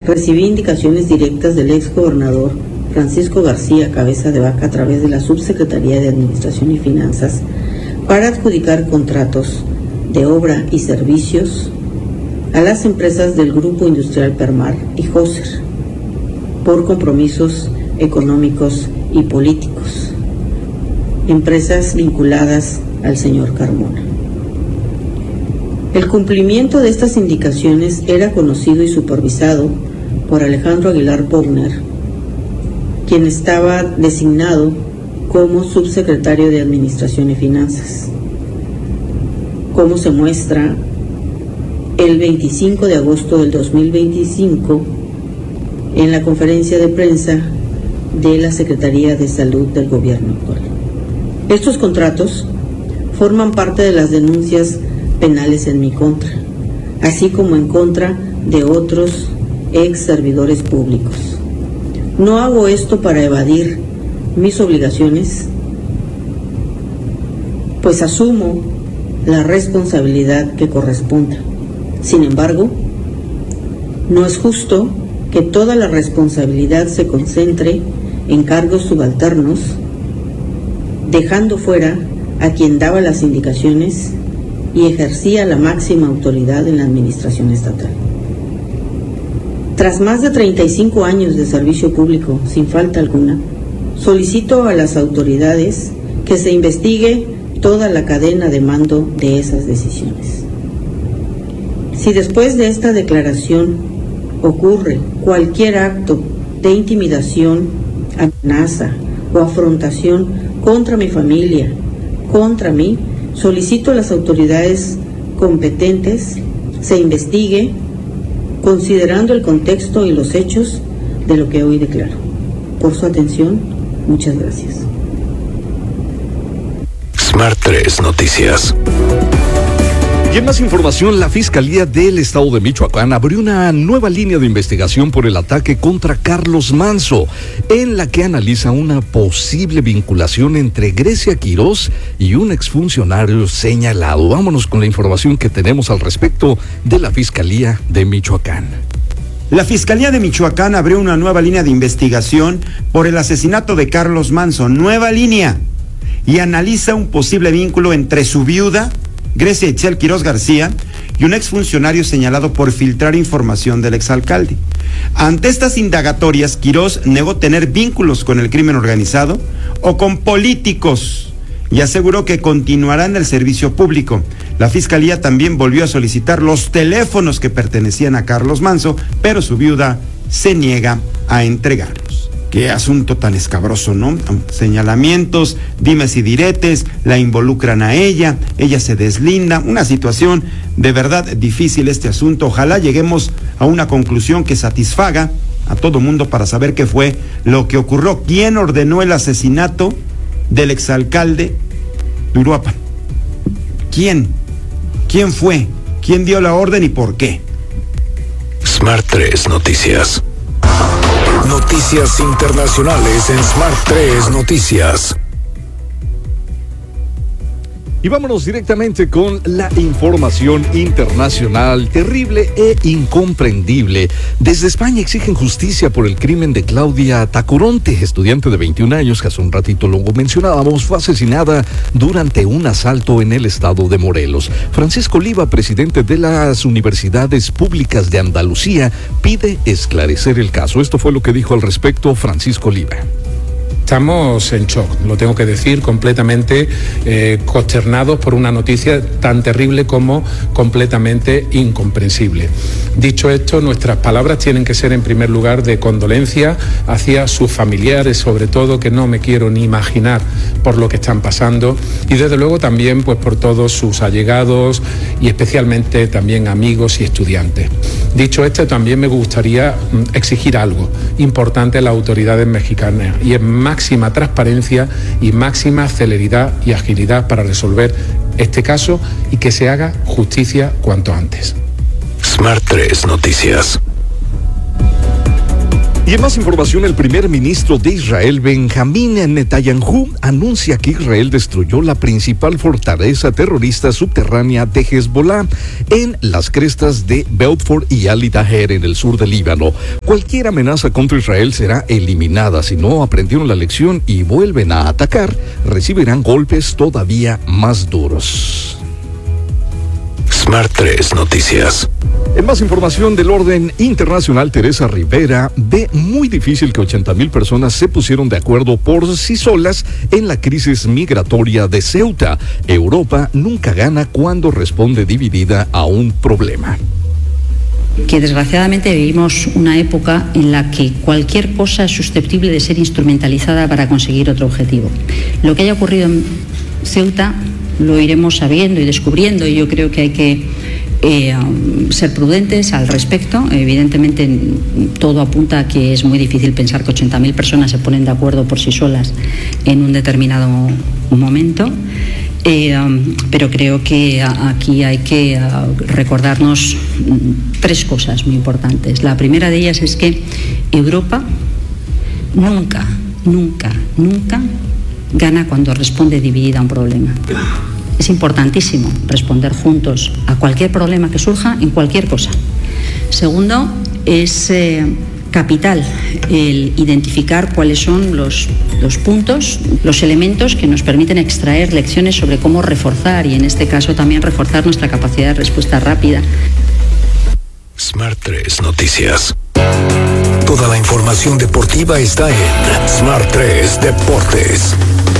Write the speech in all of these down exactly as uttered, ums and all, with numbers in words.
recibí indicaciones directas del ex gobernador Francisco García Cabeza de Vaca a través de la Subsecretaría de Administración y Finanzas para adjudicar contratos de obra y servicios a las empresas del Grupo Industrial Permar y Jóser por compromisos económicos y políticos, empresas vinculadas al señor Carmona. El cumplimiento de estas indicaciones era conocido y supervisado por Alejandro Aguilar Pogner, quien estaba designado como subsecretario de Administración y Finanzas, como se muestra el veinticinco de agosto del dos mil veinticinco en la conferencia de prensa de la Secretaría de Salud del gobierno actual. Estos contratos forman parte de las denuncias penales en mi contra, así como en contra de otros ex servidores públicos. No hago esto para evadir mis obligaciones, pues asumo la responsabilidad que corresponda. Sin embargo, no es justo que toda la responsabilidad se concentre en cargos subalternos, dejando fuera a quien daba las indicaciones y ejercía la máxima autoridad en la administración estatal. Tras más de treinta y cinco años de servicio público, sin falta alguna, solicito a las autoridades que se investigue toda la cadena de mando de esas decisiones. Si después de esta declaración ocurre cualquier acto de intimidación, amenaza o afrontación contra mi familia, contra mí, solicito a las autoridades competentes se investigue considerando el contexto y los hechos de lo que hoy declaro. Por su atención, muchas gracias. Smart tres Noticias. Y en más información, la Fiscalía del Estado de Michoacán abrió una nueva línea de investigación por el ataque contra Carlos Manzo, en la que analiza una posible vinculación entre Grecia Quirós y un exfuncionario señalado. Vámonos con la información que tenemos al respecto de la Fiscalía de Michoacán. La Fiscalía de Michoacán abrió una nueva línea de investigación por el asesinato de Carlos Manzo, nueva línea, y analiza un posible vínculo entre su viuda, Grecia Itzel Quirós García, y un exfuncionario señalado por filtrar información del exalcalde. Ante estas indagatorias, Quirós negó tener vínculos con el crimen organizado o con políticos y aseguró que continuará en el servicio público. La Fiscalía también volvió a solicitar los teléfonos que pertenecían a Carlos Manzo, pero su viuda se niega a entregarlos. Qué asunto tan escabroso, ¿no? Señalamientos, dimes y diretes, la involucran a ella, ella se deslinda, una situación de verdad difícil este asunto. Ojalá lleguemos a una conclusión que satisfaga a todo mundo para saber qué fue lo que ocurrió, quién ordenó el asesinato del exalcalde de Uruapan. ¿Quién? ¿Quién fue? ¿Quién dio la orden y por qué? Smart tres Noticias. Noticias internacionales en Smart tres Noticias. Y vámonos directamente con la información internacional, terrible e incomprendible. Desde España exigen justicia por el crimen de Claudia Tacoronte, estudiante de veintiún años que hace un ratito lo mencionábamos, fue asesinada durante un asalto en el estado de Morelos. Francisco Oliva, presidente de las Universidades Públicas de Andalucía, pide esclarecer el caso. Esto fue lo que dijo al respecto Francisco Oliva. Estamos en shock, lo tengo que decir, completamente eh, consternados por una noticia tan terrible como completamente incomprensible. Dicho esto, nuestras palabras tienen que ser en primer lugar de condolencia hacia sus familiares, sobre todo, que no me quiero ni imaginar por lo que están pasando, y desde luego también pues por todos sus allegados y especialmente también amigos y estudiantes. Dicho esto, también me gustaría exigir algo importante a las autoridades mexicanas, y es máxima transparencia y máxima celeridad y agilidad para resolver este caso y que se haga justicia cuanto antes. Smart tres Noticias. Y en más información, el primer ministro de Israel, Benjamín Netanyahu, anuncia que Israel destruyó la principal fortaleza terrorista subterránea de Hezbollah en las crestas de Belfort y Ali Daher en el sur del Líbano. Cualquier amenaza contra Israel será eliminada. Si no aprendieron la lección y vuelven a atacar, recibirán golpes todavía más duros. Smart tres Noticias. En más información del orden internacional, Teresa Rivera ve muy difícil que ochenta mil personas se pusieron de acuerdo por sí solas en la crisis migratoria de Ceuta. Europa nunca gana cuando responde dividida a un problema. Que desgraciadamente vivimos una época en la que cualquier cosa es susceptible de ser instrumentalizada para conseguir otro objetivo. Lo que haya ocurrido en Ceuta lo iremos sabiendo y descubriendo, y yo creo que hay que eh, ser prudentes al respecto. Evidentemente todo apunta a que es muy difícil pensar que ochenta mil personas se ponen de acuerdo por sí solas en un determinado momento. Eh, um, pero creo que a, aquí hay que uh, recordarnos tres cosas muy importantes. La primera de ellas es que Europa nunca, nunca, nunca gana cuando responde dividida a un problema. Es importantísimo responder juntos a cualquier problema que surja en cualquier cosa. Segundo, es eh, capital el identificar cuáles son los, los puntos, los elementos que nos permiten extraer lecciones sobre cómo reforzar, y en este caso también reforzar nuestra capacidad de respuesta rápida. Smart tres Noticias. Toda la información deportiva está en Smart tres Deportes.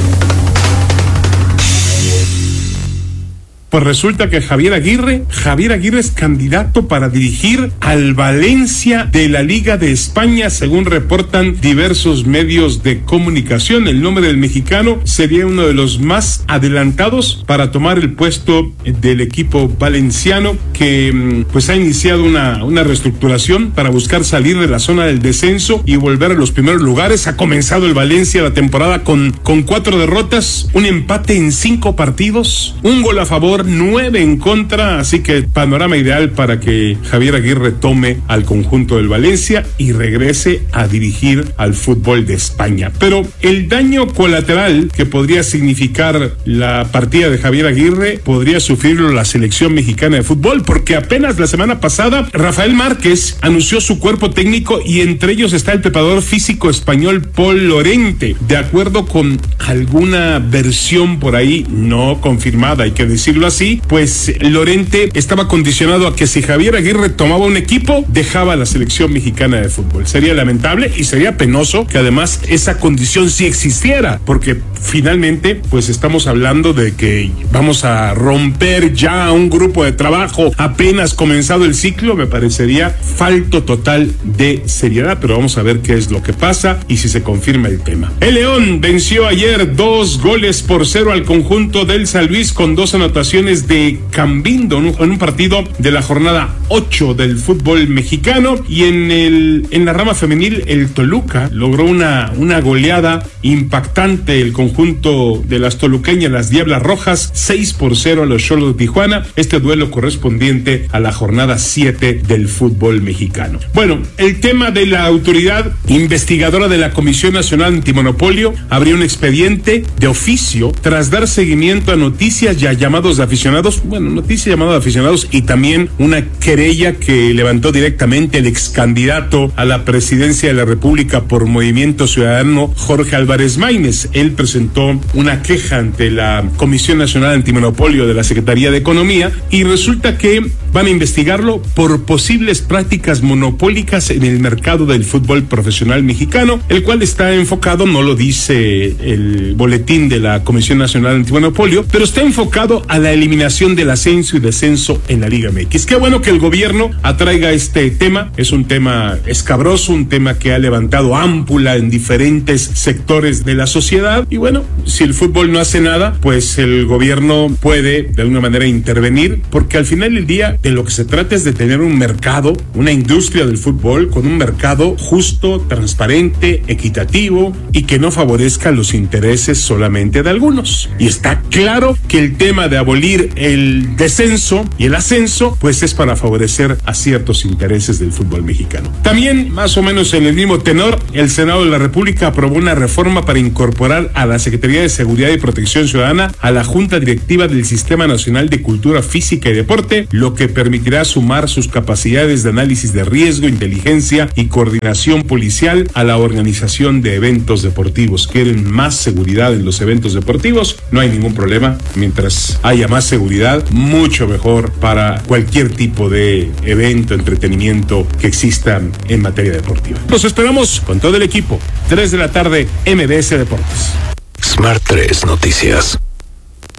Pues resulta que Javier Aguirre, Javier Aguirre es candidato para dirigir al Valencia de la Liga de España, según reportan diversos medios de comunicación. El nombre del mexicano sería uno de los más adelantados para tomar el puesto del equipo valenciano, que pues ha iniciado una, una reestructuración para buscar salir de la zona del descenso y volver a los primeros lugares. Ha comenzado el Valencia la temporada con, con cuatro derrotas, un empate en cinco partidos, un gol a favor, nueve en contra, así que panorama ideal para que Javier Aguirre tome al conjunto del Valencia y regrese a dirigir al fútbol de España. Pero el daño colateral que podría significar la partida de Javier Aguirre podría sufrirlo la selección mexicana de fútbol, porque apenas la semana pasada Rafael Márquez anunció su cuerpo técnico y entre ellos está el preparador físico español Pol Lorente. De acuerdo con alguna versión por ahí no confirmada, hay que decirlo así, pues Lorente estaba condicionado a que si Javier Aguirre tomaba un equipo, dejaba a la selección mexicana de fútbol. Sería lamentable y sería penoso que además esa condición sí existiera, porque finalmente pues estamos hablando de que vamos a romper ya un grupo de trabajo apenas comenzado el ciclo. Me parecería falto total de seriedad, pero vamos a ver qué es lo que pasa y si se confirma el tema. El León venció ayer dos goles por cero al conjunto del San Luis con dos anotaciones de Cambindo en un, en un partido de la jornada ocho del fútbol mexicano. Y en el en la rama femenil, el Toluca logró una, una goleada impactante. El conjunto de las toluqueñas, las Diablas Rojas, seis por cero a los Xolos de Tijuana. Este duelo correspondiente a la jornada siete del fútbol mexicano. Bueno, el tema de la autoridad investigadora de la Comisión Nacional Antimonopolio abrió un expediente de oficio tras dar seguimiento a noticias y a llamados de aficionados, bueno, noticia llamada de aficionados y también una querella que levantó directamente el ex candidato a la presidencia de la República por Movimiento Ciudadano, Jorge Álvarez Maínez. Él presentó una queja ante la Comisión Nacional Antimonopolio de la Secretaría de Economía y resulta que van a investigarlo por posibles prácticas monopólicas en el mercado del fútbol profesional mexicano, el cual está enfocado, no lo dice el boletín de la Comisión Nacional Antimonopolio, pero está enfocado a la eliminación del ascenso y descenso en la Liga M X. Qué bueno que el gobierno atraiga este tema, es un tema escabroso, un tema que ha levantado ámpula en diferentes sectores de la sociedad y bueno, si el fútbol no hace nada, pues el gobierno puede de alguna manera intervenir, porque al final del día de lo que se trata es de tener un mercado, una industria del fútbol con un mercado justo, transparente, equitativo y que no favorezca los intereses solamente de algunos. Y está claro que el tema de abolir prohibir el descenso y el ascenso, pues es para favorecer a ciertos intereses del fútbol mexicano. También, más o menos en el mismo tenor, el Senado de la República aprobó una reforma para incorporar a la Secretaría de Seguridad y Protección Ciudadana a la Junta Directiva del Sistema Nacional de Cultura Física y Deporte, lo que permitirá sumar sus capacidades de análisis de riesgo, inteligencia y coordinación policial a la organización de eventos deportivos. ¿Quieren más seguridad en los eventos deportivos? No hay ningún problema. Mientras haya más seguridad, mucho mejor para cualquier tipo de evento, entretenimiento que exista en materia deportiva. Los esperamos con todo el equipo. tres de la tarde, M B S Deportes. Smart tres Noticias.